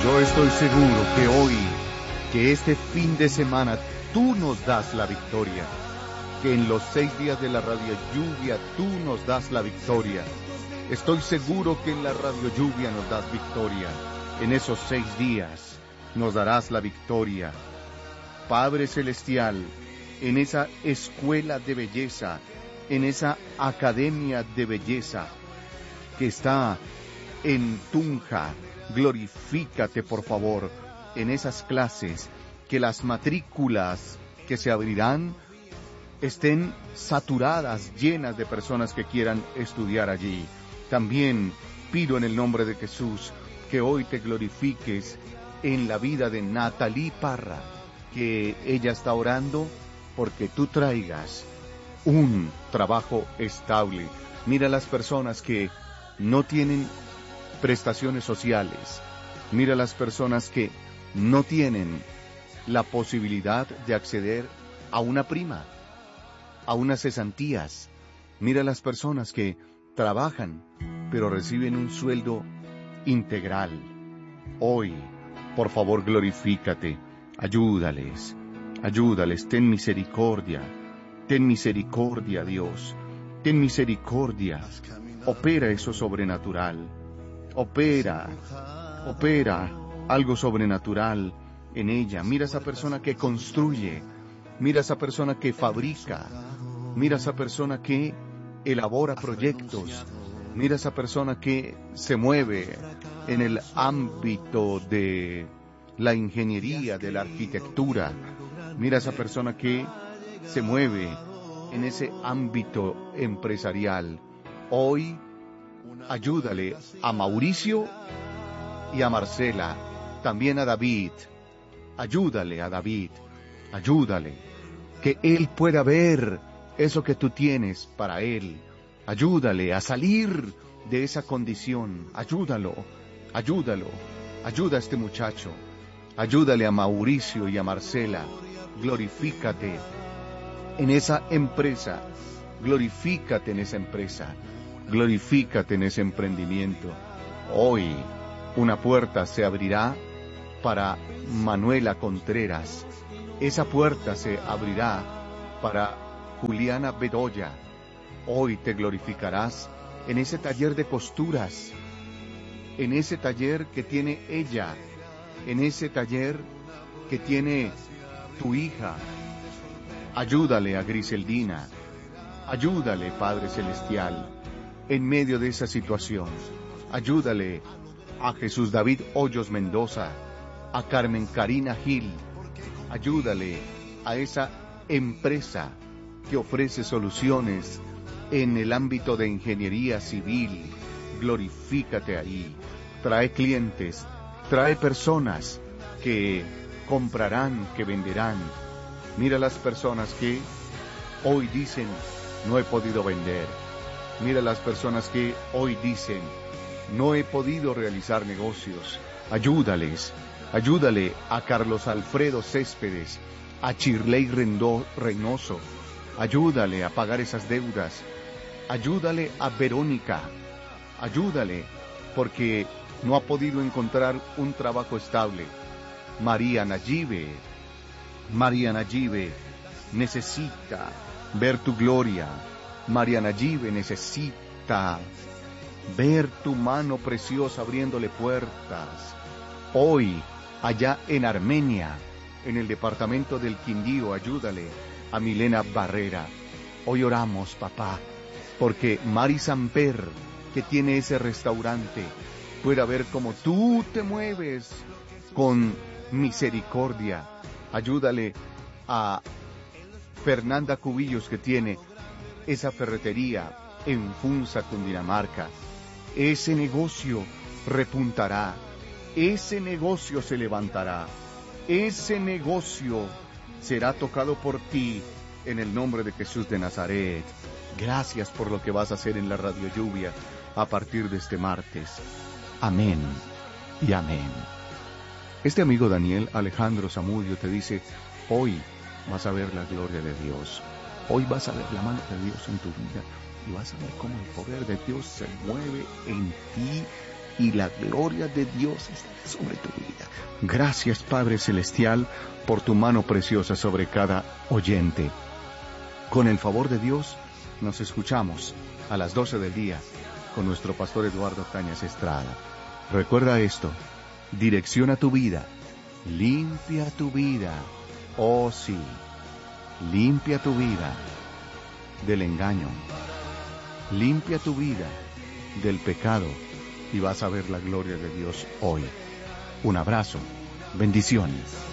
Yo estoy seguro que hoy, que este fin de semana, tú nos das la victoria. Que en los 6 días de la Radio Lluvia, tú nos das la victoria. Estoy seguro que en la Radio Lluvia nos das victoria. En esos 6 días nos darás la victoria. Padre Celestial, en esa escuela de belleza, en esa academia de belleza que está en Tunja, glorifícate por favor en esas clases, que las matrículas que se abrirán estén saturadas, llenas de personas que quieran estudiar allí. También pido en el nombre de Jesús que hoy te glorifiques en la vida de Natalie Parra, que ella está orando porque tú traigas un trabajo estable. Mira las personas que no tienen prestaciones sociales. Mira las personas que no tienen la posibilidad de acceder a una prima, a unas cesantías. Mira las personas que trabajan, pero reciben un sueldo integral. Hoy, por favor, glorifícate. Ayúdales, ayúdales. Ten misericordia, Dios. Ten misericordia. Opera eso sobrenatural. Opera algo sobrenatural en ella. Mira esa persona que construye, mira esa persona que fabrica, mira esa persona que elabora proyectos, mira esa persona que se mueve en el ámbito de la ingeniería, de la arquitectura. Mira esa persona que se mueve en ese ámbito empresarial. Hoy ayúdale a Mauricio y a Marcela, también a David. Ayúdale a David, ayúdale, que él pueda ver eso que tú tienes para él. Ayúdale a salir de esa condición. Ayúdalo. Ayuda a este muchacho. Ayúdale a Mauricio y a Marcela. Glorifícate en esa empresa. Glorifícate en esa empresa. Glorifícate en ese emprendimiento. Hoy una puerta se abrirá para Manuela Contreras. Esa puerta se abrirá para Juliana Bedoya. Hoy te glorificarás en ese taller de costuras, en ese taller que tiene ella, en ese taller que tiene tu hija. Ayúdale a Griseldina. Ayúdale, Padre Celestial, en medio de esa situación. Ayúdale a Jesús David Hoyos Mendoza, a Carmen Karina Gil. Ayúdale a esa empresa que ofrece soluciones en el ámbito de ingeniería civil. Glorifícate ahí. Trae clientes, trae personas que comprarán, que venderán. Mira las personas que hoy dicen, no he podido vender. Mira las personas que hoy dicen, no he podido realizar negocios. Ayúdale a Carlos Alfredo Céspedes, a Chirley Reynoso. Ayúdale a pagar esas deudas. Ayúdale a Verónica. Ayúdale porque no ha podido encontrar un trabajo estable. María Nayibe necesita ver tu gloria. María Nayibe necesita ver tu mano preciosa abriéndole puertas. Hoy, allá en Armenia, en el departamento del Quindío, ayúdale a Milena Barrera. Hoy oramos, papá, porque Mari Samper, que tiene ese restaurante, pueda ver cómo tú te mueves con misericordia. Ayúdale a Fernanda Cubillos, que tiene esa ferretería en Funza, Cundinamarca. Ese negocio repuntará, ese negocio se levantará, ese negocio será tocado por ti en el nombre de Jesús de Nazaret. Gracias por lo que vas a hacer en la Radio Lluvia a partir de este martes. Amén y amén. Este amigo Daniel Alejandro Zamudio te dice, hoy vas a ver la gloria de Dios. Hoy vas a ver la mano de Dios en tu vida y vas a ver cómo el poder de Dios se mueve en ti y la gloria de Dios está sobre tu vida. Gracias, Padre Celestial, por tu mano preciosa sobre cada oyente. Con el favor de Dios, nos escuchamos a las 12 del día con nuestro pastor Eduardo Cañas Estrada. Recuerda esto: direcciona tu vida, limpia tu vida. Oh sí, limpia tu vida del engaño, limpia tu vida del pecado y vas a ver la gloria de Dios hoy. Un abrazo, bendiciones.